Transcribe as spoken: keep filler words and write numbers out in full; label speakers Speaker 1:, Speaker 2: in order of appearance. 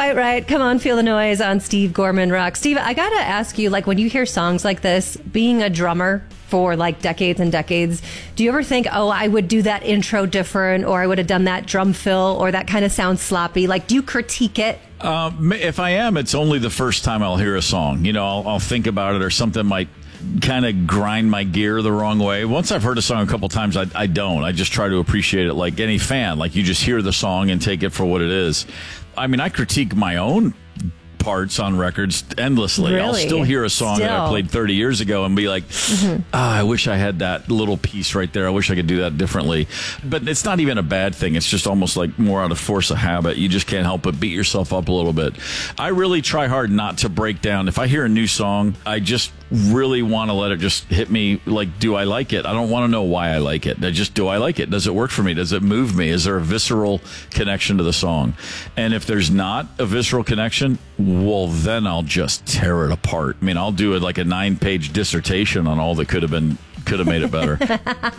Speaker 1: quite right. Come on, feel the noise on Steve Gorman Rock. Steve, I got to ask you, like, when you hear songs like this, being a drummer for like decades and decades, do you ever think, oh, I would do that intro different, or I would have done that drum fill, or that kind of sounds sloppy? Like, do you critique it?
Speaker 2: Um, if I am, it's only the first time I'll hear a song. You know, I'll, I'll think about it, or something might kind of grind my gear the wrong way. Once I've heard a song a couple times, I, I don't. I just try to appreciate it like any fan. Like, you just hear the song and take it for what it is. I mean, I critique my own parts on records endlessly.
Speaker 1: Really?
Speaker 2: I'll still hear a song
Speaker 1: Still.
Speaker 2: that I played thirty years ago and be like, mm-hmm. ah, I wish I had that little piece right there. I wish I could do that differently. But it's not even a bad thing. It's just almost like more out of force of habit. You just can't help but beat yourself up a little bit. I really try hard not to break down. If I hear a new song, I just really want to let it just hit me like, do I like it? I don't want to know why I like it. I just, do I like it? Does it work for me? Does it move me? Is there a visceral connection to the song? And if there's not a visceral connection, well, then I'll just tear it apart. I mean, I'll do it like a nine-page dissertation on all that could have been, could have made it better.